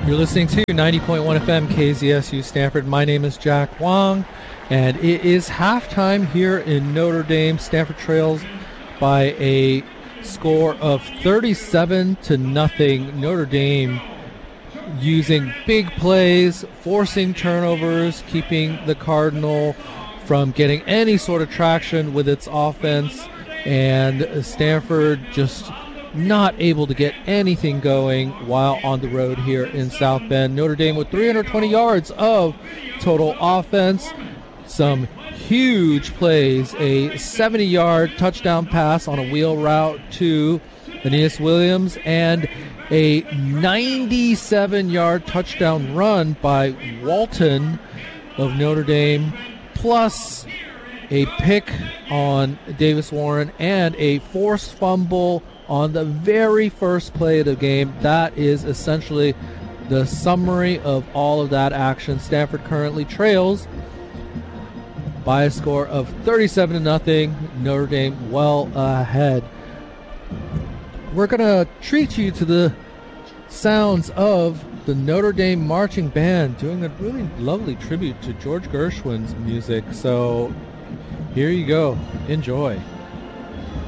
You're listening to 90.1 FM KZSU Stanford. My name is Jack Wong, and it is halftime here in Notre Dame. Stanford trails by a score of 37-0. Notre Dame using big plays, forcing turnovers, keeping the Cardinal from getting any sort of traction with its offense, and Stanford just not able to get anything going while on the road here in South Bend. Notre Dame with 320 yards of total offense, some huge plays, a 70-yard touchdown pass on a wheel route to Aeneas Williams, and a 97-yard touchdown run by Walton of Notre Dame, plus a pick on Davis Warren and a forced fumble on the very first play of the game. That is essentially the summary of all of that action. Stanford currently trails by a score of 37-0. Notre Dame well ahead. We're going to treat you to the sounds of the Notre Dame Marching Band doing a really lovely tribute to George Gershwin's music. So here you go. Enjoy.